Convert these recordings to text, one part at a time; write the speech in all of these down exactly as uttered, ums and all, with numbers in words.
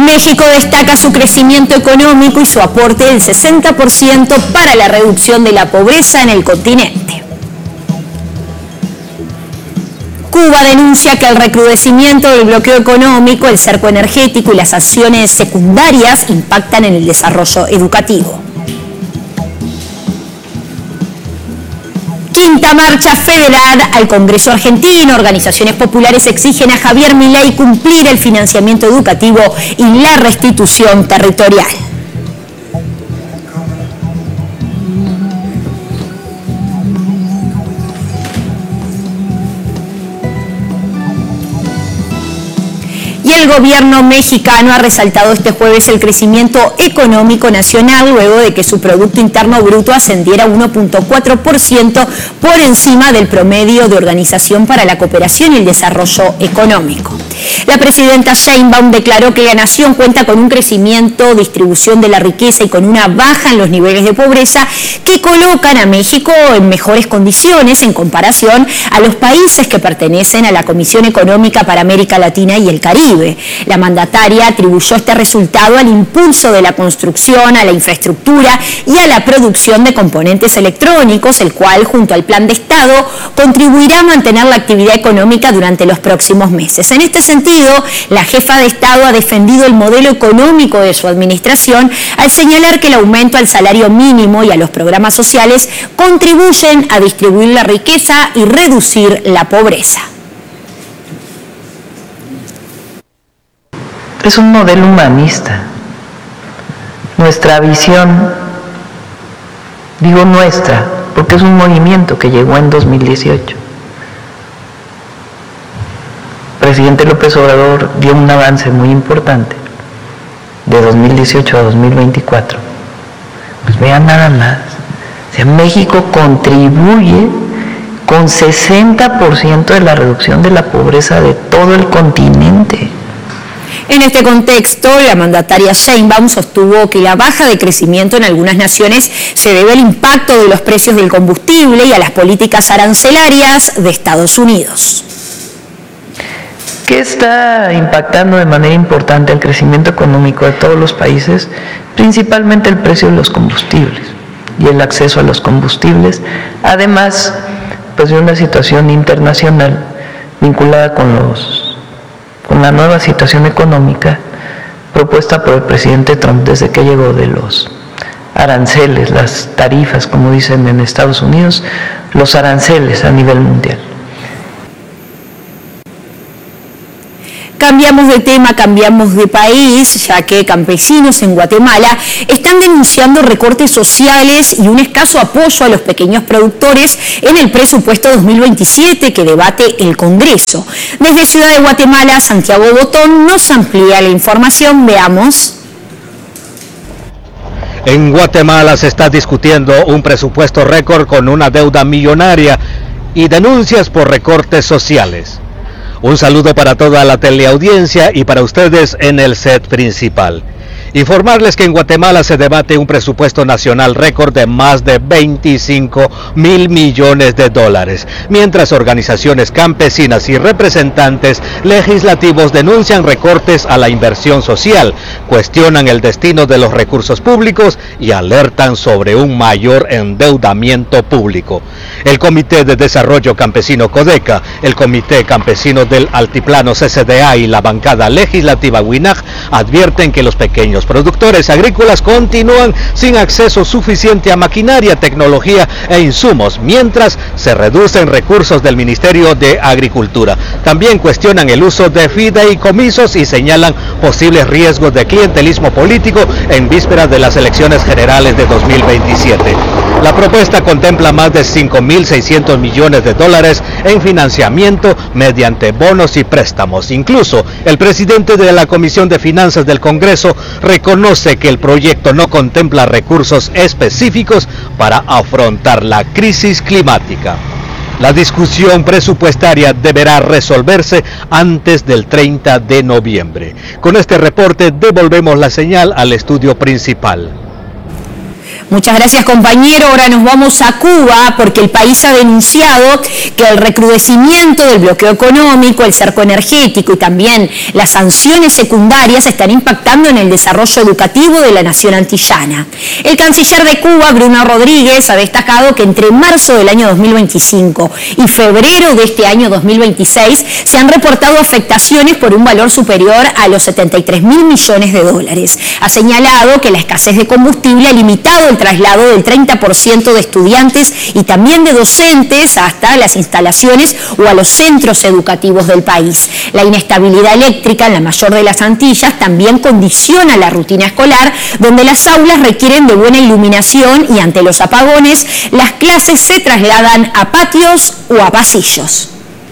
México destaca su crecimiento económico y su aporte del sesenta por ciento para la reducción de la pobreza en el continente. Cuba denuncia que el recrudecimiento del bloqueo económico, el cerco energético y las acciones secundarias impactan en el desarrollo educativo. Quinta marcha federal al Congreso argentino. Organizaciones populares exigen a Javier Milei cumplir el financiamiento educativo y la restitución territorial. El gobierno mexicano ha resaltado este jueves el crecimiento económico nacional luego de que su Producto Interno Bruto ascendiera uno punto cuatro por ciento por encima del promedio de Organización para la Cooperación y el Desarrollo Económico. La presidenta Sheinbaum declaró que la nación cuenta con un crecimiento, distribución de la riqueza y con una baja en los niveles de pobreza que colocan a México en mejores condiciones en comparación a los países que pertenecen a la Comisión Económica para América Latina y el Caribe. La mandataria atribuyó este resultado al impulso de la construcción, a la infraestructura y a la producción de componentes electrónicos, el cual, junto al Plan de Estado, contribuirá a mantener la actividad económica durante los próximos meses. En este sentido, la jefa de Estado ha defendido el modelo económico de su administración al señalar que el aumento al salario mínimo y a los programas sociales contribuyen a distribuir la riqueza y reducir la pobreza. Es un modelo humanista. Nuestra visión, digo nuestra, porque es un movimiento que llegó en dos mil dieciocho. El presidente López Obrador dio un avance muy importante de dos mil dieciocho a dos mil veinticuatro. Pues vean nada más. O sea, México contribuye con sesenta por ciento de la reducción de la pobreza de todo el continente. En este contexto, la mandataria Sheinbaum sostuvo que la baja de crecimiento en algunas naciones se debe al impacto de los precios del combustible y a las políticas arancelarias de Estados Unidos. ¿Qué está impactando de manera importante el crecimiento económico de todos los países? Principalmente el precio de los combustibles y el acceso a los combustibles, además pues, de una situación internacional vinculada con los con la nueva situación económica propuesta por el presidente Trump desde que llegó de los aranceles, las tarifas, como dicen en Estados Unidos, los aranceles a nivel mundial. Cambiamos de tema, cambiamos de país, ya que campesinos en Guatemala están denunciando recortes sociales y un escaso apoyo a los pequeños productores en el presupuesto dos mil veintisiete que debate el Congreso. Desde Ciudad de Guatemala, Santiago Botón nos amplía la información. Veamos. En Guatemala se está discutiendo un presupuesto récord con una deuda millonaria y denuncias por recortes sociales. Un saludo para toda la teleaudiencia y para ustedes en el set principal. Informarles que en Guatemala se debate un presupuesto nacional récord de más de veinticinco mil millones de dólares, mientras organizaciones campesinas y representantes legislativos denuncian recortes a la inversión social, cuestionan el destino de los recursos públicos y alertan sobre un mayor endeudamiento público. El Comité de Desarrollo Campesino CODECA, el Comité Campesino del Altiplano C C D A y la bancada legislativa WINAG advierten que los pequeños productores agrícolas continúan sin acceso suficiente a maquinaria, tecnología e insumos, mientras se reducen recursos del Ministerio de Agricultura. También cuestionan el uso de fideicomisos y señalan posibles riesgos de clientelismo político en vísperas de las elecciones generales de dos mil veintisiete. La propuesta contempla más de cinco mil seiscientos millones de dólares en financiamiento mediante bonos y préstamos. Incluso el presidente de la Comisión de Finanzas del Congreso reconoce que el proyecto no contempla recursos específicos para afrontar la crisis climática. La discusión presupuestaria deberá resolverse antes del treinta de noviembre. Con este reporte devolvemos la señal al estudio principal. Muchas gracias, compañero. Ahora nos vamos a Cuba porque el país ha denunciado que el recrudecimiento del bloqueo económico, el cerco energético y también las sanciones secundarias están impactando en el desarrollo educativo de la nación antillana. El canciller de Cuba, Bruno Rodríguez, ha destacado que entre marzo del año dos mil veinticinco y febrero de este año dos mil veintiséis se han reportado afectaciones por un valor superior a los setenta y tres mil millones de dólares. Ha señalado que la escasez de combustible ha limitado el traslado del treinta por ciento de estudiantes y también de docentes hasta las instalaciones o a los centros educativos del país. La inestabilidad eléctrica en la mayor de las Antillas también condiciona la rutina escolar, donde las aulas requieren de buena iluminación y ante los apagones las clases se trasladan a patios o a pasillos.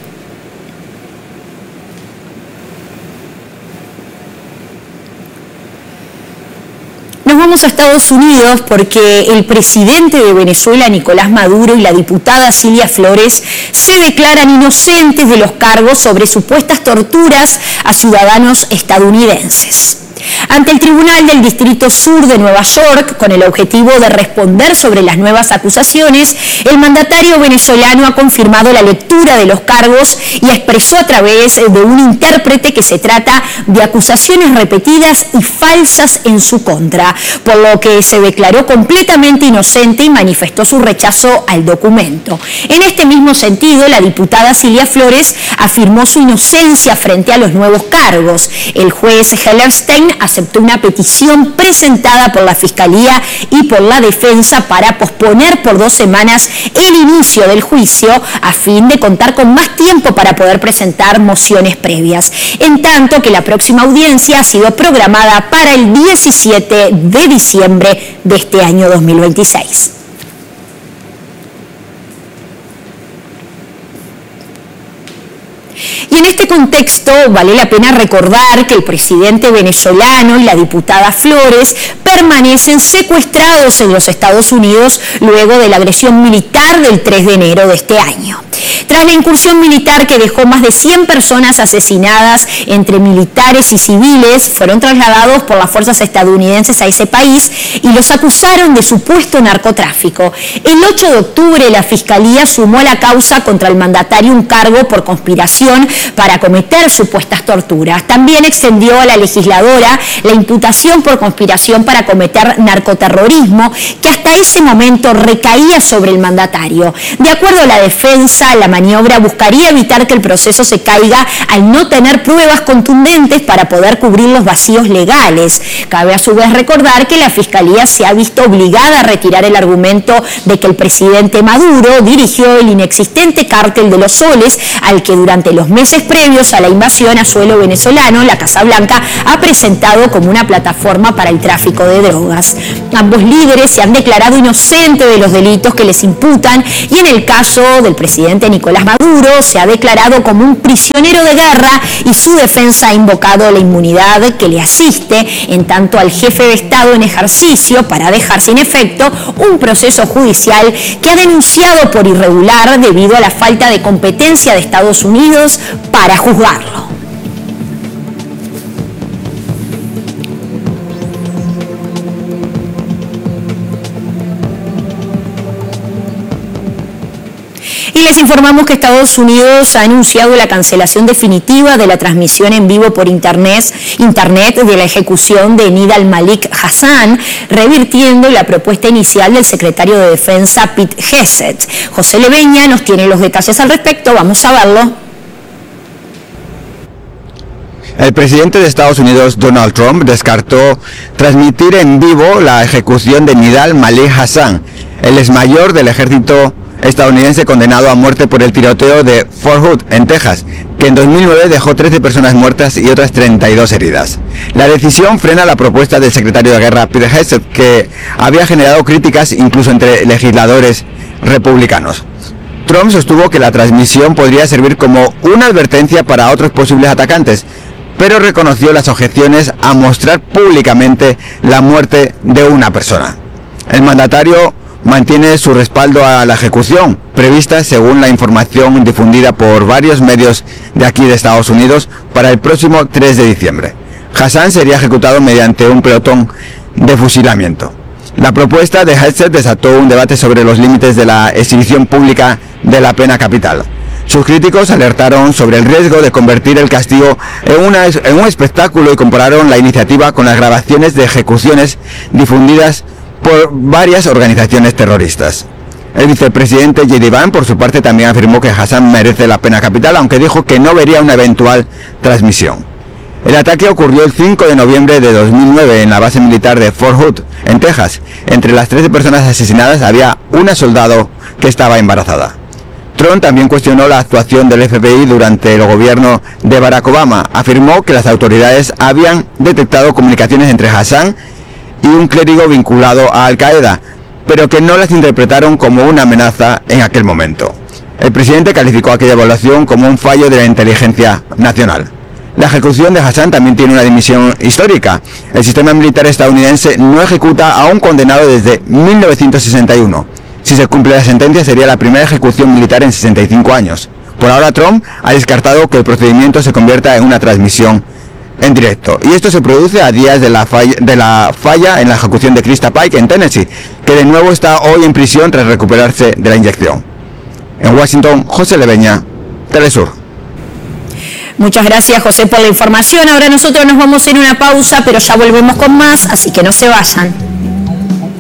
Nos vamos a Estados Unidos porque el presidente de Venezuela, Nicolás Maduro, y la diputada Cilia Flores se declaran inocentes de los cargos sobre supuestas torturas a ciudadanos estadounidenses. Ante el Tribunal del Distrito Sur de Nueva York, con el objetivo de responder sobre las nuevas acusaciones, el mandatario venezolano ha confirmado la lectura de los cargos y expresó a través de un intérprete que se trata de acusaciones repetidas y falsas en su contra, por lo que se declaró completamente inocente y manifestó su rechazo al documento. En este mismo sentido, la diputada Cilia Flores afirmó su inocencia frente a los nuevos cargos. El juez Hellerstein aceptó una petición presentada por la Fiscalía y por la defensa para posponer por dos semanas el inicio del juicio a fin de contar con más tiempo para poder presentar mociones previas. En tanto que la próxima audiencia ha sido programada para el diecisiete de diciembre de este año dos mil veintiséis. Y en este contexto vale la pena recordar que el presidente venezolano y la diputada Flores permanecen secuestrados en los Estados Unidos luego de la agresión militar del tres de enero de este año. Tras la incursión militar que dejó más de cien personas asesinadas entre militares y civiles, fueron trasladados por las fuerzas estadounidenses a ese país y los acusaron de supuesto narcotráfico. El ocho de octubre la Fiscalía sumó a la causa contra el mandatario un cargo por conspiración para cometer supuestas torturas. También extendió a la legisladora la imputación por conspiración para cometer narcoterrorismo, que hasta ese momento recaía sobre el mandatario. De acuerdo a la defensa, la maniobra buscaría evitar que el proceso se caiga al no tener pruebas contundentes para poder cubrir los vacíos legales. Cabe a su vez recordar que la Fiscalía se ha visto obligada a retirar el argumento de que el presidente Maduro dirigió el inexistente cártel de los soles, al que durante los meses previos a la invasión a suelo venezolano, la Casa Blanca ha presentado como una plataforma para el tráfico de drogas. Ambos líderes se han declarado inocentes de los delitos que les imputan y en el caso del presidente Nicolás Maduro se ha declarado como un prisionero de guerra y su defensa ha invocado la inmunidad que le asiste, en tanto al jefe de Estado en ejercicio, para dejar sin efecto un proceso judicial que ha denunciado por irregular debido a la falta de competencia de Estados Unidos para juzgarlo. Y les informamos que Estados Unidos ha anunciado la cancelación definitiva de la transmisión en vivo por internet, internet de la ejecución de Nidal Malik Hasan, revirtiendo la propuesta inicial del secretario de Defensa Pete Hegseth. José Leveña nos tiene los detalles al respecto, vamos a verlo. El presidente de Estados Unidos, Donald Trump, descartó transmitir en vivo la ejecución de Nidal Malik Hasan, el exmayor del ejército estadounidense condenado a muerte por el tiroteo de Fort Hood, en Texas, que en dos mil nueve dejó trece personas muertas y otras treinta y dos heridas. La decisión frena la propuesta del secretario de Guerra, Pete Hegseth, que había generado críticas incluso entre legisladores republicanos. Trump sostuvo que la transmisión podría servir como una advertencia para otros posibles atacantes, pero reconoció las objeciones a mostrar públicamente la muerte de una persona. El mandatario mantiene su respaldo a la ejecución, prevista según la información difundida por varios medios de aquí de Estados Unidos para el próximo tres de diciembre. Hasan sería ejecutado mediante un pelotón de fusilamiento. La propuesta de Hegseth desató un debate sobre los límites de la exhibición pública de la pena capital. Sus críticos alertaron sobre el riesgo de convertir el castigo en, una, en un espectáculo y compararon la iniciativa con las grabaciones de ejecuciones difundidas por varias organizaciones terroristas. El vicepresidente J D Vance, por su parte, también afirmó que Hassan merece la pena capital, aunque dijo que no vería una eventual transmisión. El ataque ocurrió el cinco de noviembre de dos mil nueve en la base militar de Fort Hood, en Texas. Entre las trece personas asesinadas había una soldado que estaba embarazada. Trump también cuestionó la actuación del F B I durante el gobierno de Barack Obama. Afirmó que las autoridades habían detectado comunicaciones entre Hassan y un clérigo vinculado a Al-Qaeda, pero que no las interpretaron como una amenaza en aquel momento. El presidente calificó aquella evaluación como un fallo de la inteligencia nacional. La ejecución de Hassan también tiene una dimensión histórica. El sistema militar estadounidense no ejecuta a un condenado desde mil novecientos sesenta y uno. Si se cumple la sentencia, sería la primera ejecución militar en sesenta y cinco años. Por ahora, Trump ha descartado que el procedimiento se convierta en una transmisión en directo. Y esto se produce a días de la falla, de la falla en la ejecución de Krista Pike en Tennessee, que de nuevo está hoy en prisión tras recuperarse de la inyección. En Washington, José Leveña, Telesur. Muchas gracias, José, por la información. Ahora nosotros nos vamos a ir a una pausa, pero ya volvemos con más, así que no se vayan.